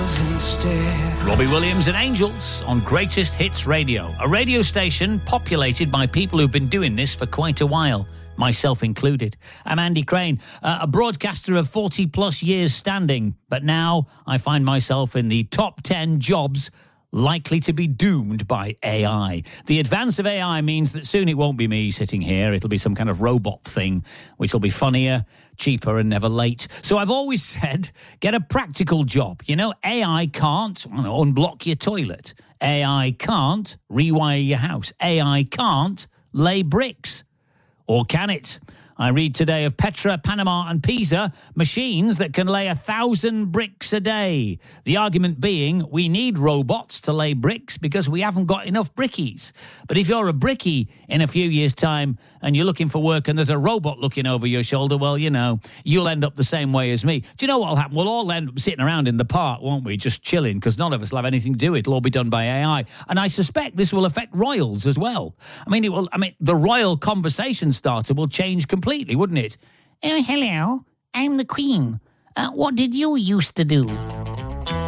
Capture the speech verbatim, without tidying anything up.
angels instead. Robbie Williams and Angels on Greatest Hits Radio, a radio station populated by people who've been doing this for quite a while, myself included. I'm Andy Crane, uh, a broadcaster of forty plus years standing, but now I find myself in the top ten jobs likely to be doomed by A I. The advance of A I means that soon it won't be me sitting here. It'll be some kind of robot thing, which will be funnier, cheaper, and never late. So I've always said, get a practical job. You know, A I can't I don't know, unblock your toilet. A I can't rewire your house. A I can't lay bricks. Or can it? I read today of Petra, Panama and Pisa, machines that can lay a thousand bricks a day. The argument being we need robots to lay bricks because we haven't got enough brickies. But if you're a brickie in a few years' time and you're looking for work and there's a robot looking over your shoulder, well, you know, you'll end up the same way as me. Do you know what will happen? We'll all end up sitting around in the park, won't we, just chilling, because none of us will have anything to do. It'll all be done by A I. And I suspect this will affect royals as well. I mean, it will. I mean, the royal conversation starter will change completely. Completely, wouldn't it? Oh, hello. I'm the Queen. Uh, what did you used to do?